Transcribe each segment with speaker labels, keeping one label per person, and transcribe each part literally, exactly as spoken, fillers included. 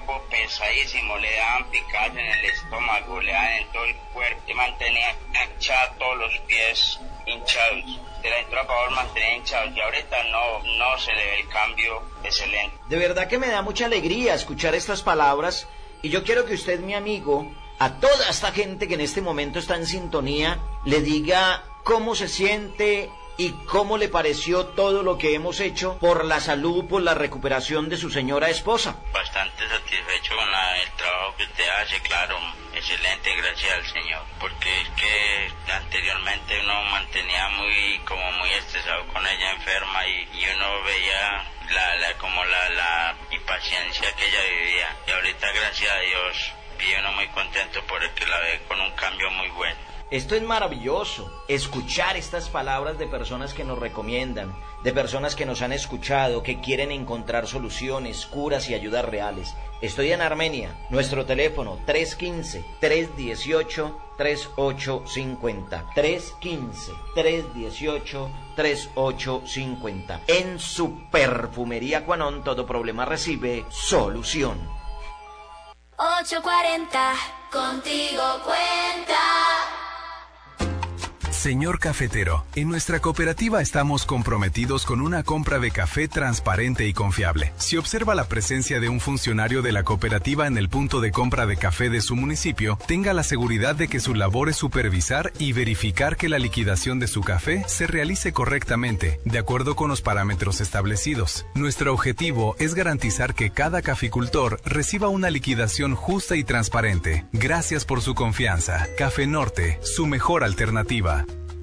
Speaker 1: cuerpo pesadísimo, le daban picadas en el estómago, le daban en todo el cuerpo, y mantenía hinchado todos los pies hinchados. De la entrada para mantener hinchados, y ahorita no, no se le ve el cambio excelente.
Speaker 2: De verdad que me da mucha alegría escuchar estas palabras, y yo quiero que usted, mi amigo, a toda esta gente que en este momento está en sintonía, le diga cómo se siente y cómo le pareció todo lo que hemos hecho por la salud, por la recuperación de su señora esposa.
Speaker 1: Bastante satisfecho con la, el trabajo que usted hace, claro, excelente, gracias al Señor, porque es que anteriormente uno mantenía muy, como muy estresado con ella enferma, y, y uno veía la, la, como la, la impaciencia que ella vivía, y ahorita gracias a Dios, vive uno muy contento por el que la ve con un cambio muy bueno.
Speaker 2: Esto es maravilloso, escuchar estas palabras de personas que nos recomiendan, de personas que nos han escuchado, que quieren encontrar soluciones, curas y ayudas reales. Estoy en Armenia, nuestro teléfono tres uno cinco, tres uno ocho, tres ocho cinco cero, tres uno cinco, tres uno ocho, tres ocho cinco cero. En su perfumería Quanon todo problema recibe solución.
Speaker 3: ocho cuarenta, contigo cuenta.
Speaker 4: Señor cafetero, en nuestra cooperativa estamos comprometidos con una compra de café transparente y confiable. Si observa la presencia de un funcionario de la cooperativa en el punto de compra de café de su municipio, tenga la seguridad de que su labor es supervisar y verificar que la liquidación de su café se realice correctamente, de acuerdo con los parámetros establecidos. Nuestro objetivo es garantizar que cada caficultor reciba una liquidación justa y transparente. Gracias por su confianza. Café Norte, su mejor alternativa.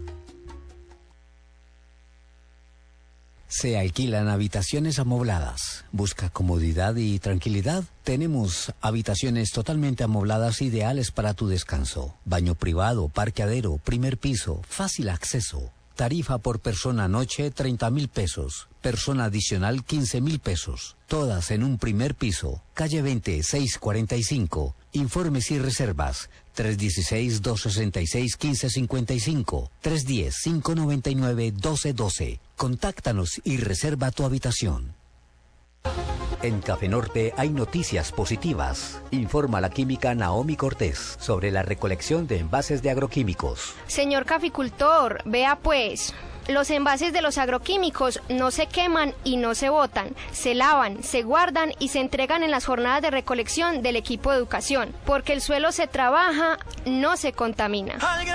Speaker 5: Se alquilan habitaciones amobladas. ¿Busca comodidad y tranquilidad? Tenemos habitaciones totalmente amobladas ideales para tu descanso. Baño privado, parqueadero, primer piso, fácil acceso. Tarifa por persona noche treinta mil pesos. Persona adicional quince mil pesos. Todas en un primer piso. Calle veinte, seiscientos cuarenta y cinco. Informes y reservas. tres uno seis, dos seis seis, uno cinco cinco cinco. tres uno cero, cinco nueve nueve, uno dos uno dos. Contáctanos y reserva tu habitación. En Café Norte hay noticias positivas. Informa la química Naomi Cortés sobre la recolección de envases de agroquímicos.
Speaker 6: Señor caficultor, vea pues, los envases de los agroquímicos no se queman y no se botan, se lavan, se guardan y se entregan en las jornadas de recolección del equipo de educación, porque el suelo se trabaja, no se contamina.